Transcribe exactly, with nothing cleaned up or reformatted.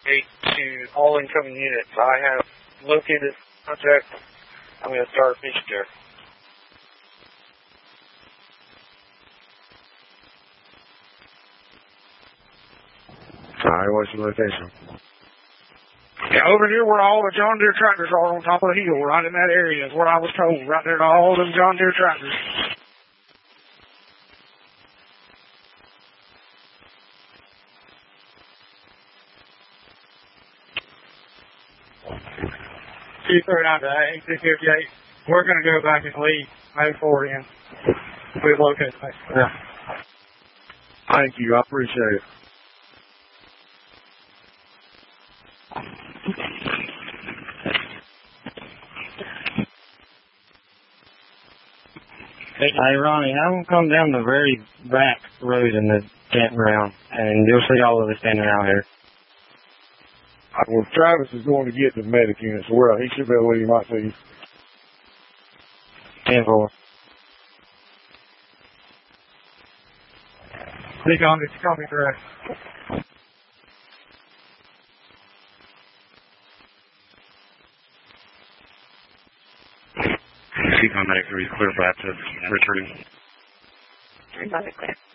update to all incoming units. I have located contact. I'm going to start a fish there. Alright, what's your location? Yeah, over here where all the John Deere tractors are on top of the hill, right in that area is what I was told, right there to all them John Deere tractors. two thirty-nine to eight fifty-eight. We're going to go back and leave, move forward in. We locate that. Yeah. Thank you, I appreciate it. Hey, Ronnie, have them come down the very back road in the campground, and you'll see all of us standing out here. Well, Travis is going to get the medic unit, so well, he should be able to leave my seat. ten four. Big on it's coming direct. Keep on medic three, clear for active, returning. Another clear.